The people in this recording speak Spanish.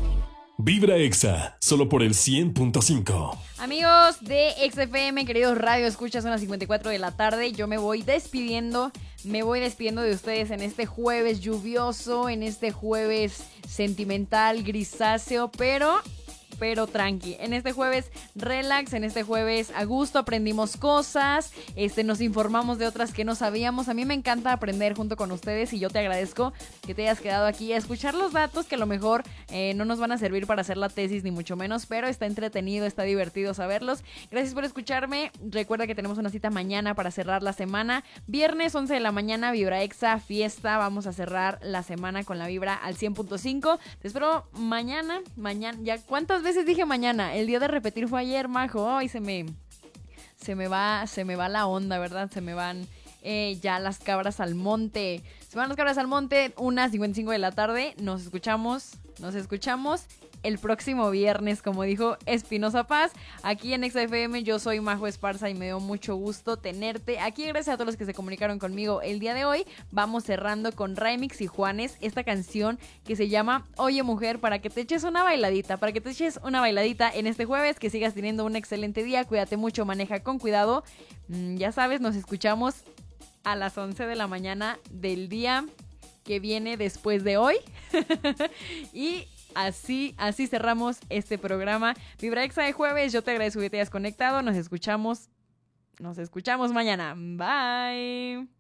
Vibra Exa, solo por el 100.5. Amigos de XFM, queridos radio escuchas, son las 54 de la tarde. Yo me voy despidiendo de ustedes en este jueves lluvioso, en este jueves sentimental, grisáceo, pero tranqui. En este jueves relax, en este jueves a gusto, aprendimos cosas, nos informamos de otras que no sabíamos. A mí me encanta aprender junto con ustedes y yo te agradezco que te hayas quedado aquí a escuchar los datos que a lo mejor no nos van a servir para hacer la tesis ni mucho menos, pero está entretenido, está divertido saberlos. Gracias por escucharme. Recuerda que tenemos una cita mañana para cerrar la semana. Viernes 11 de la mañana, Vibra Exa, fiesta. Vamos a cerrar la semana con la vibra al 100.5. Te espero mañana. Ya, ¿cuántas veces dije mañana? El día de repetir fue ayer, majo. Ay, se me va la onda, ¿verdad? Se me van ya las cabras al monte. Se van las cabras al monte, 1:55 de la tarde. Nos escuchamos el próximo viernes, como dijo Espinosa Paz, aquí en XFM. Yo soy Majo Esparza y me dio mucho gusto tenerte aquí. Gracias a todos los que se comunicaron conmigo el día de hoy. Vamos cerrando con Remix y Juanes, esta canción que se llama Oye Mujer, para que te eches una bailadita, en este jueves. Que sigas teniendo un excelente día, cuídate mucho, maneja con cuidado. Ya sabes, nos escuchamos a las 11 de la mañana del día que viene después de hoy. Y así cerramos este programa. Vibra Exa de jueves. Yo te agradezco que te hayas conectado. Nos escuchamos mañana. Bye.